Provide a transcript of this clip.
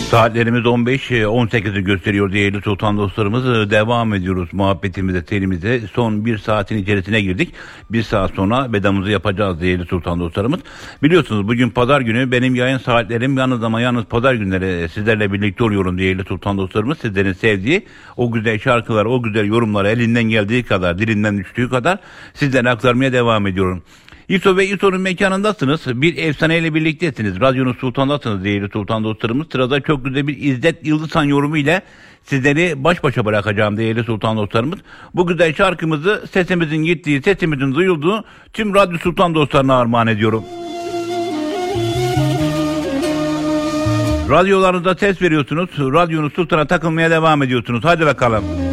Saatlerimiz 15-18'i gösteriyor değerli sultan dostlarımız. Devam ediyoruz muhabbetimize, telimize. Son bir saatin içerisine girdik. Bir saat sonra vedamızı yapacağız değerli sultan dostlarımız. Biliyorsunuz bugün pazar günü, benim yayın saatlerim yalnız pazar günleri sizlerle birlikte oluyorum değerli sultan dostlarımız. Sizlerin sevdiği o güzel şarkılar, o güzel yorumlar elinden geldiği kadar, dilinden düştüğü kadar sizlere aktarmaya devam ediyorum. İso ve İso'nun mekanındasınız. Bir efsaneyle birliktesiniz. Radyonun sultandasınız değerli sultan dostlarımız. Sırada çok güzel bir İzzet Yıldızhan yorumu ile sizleri baş başa bırakacağım değerli sultan dostlarımız. Bu güzel şarkımızı sesimizin gittiği, sesimizin duyulduğu tüm radyo sultan dostlarına armağan ediyorum. Radyolarınızda ses veriyorsunuz. Radyonuz sultana takılmaya devam ediyorsunuz. Hadi bakalım.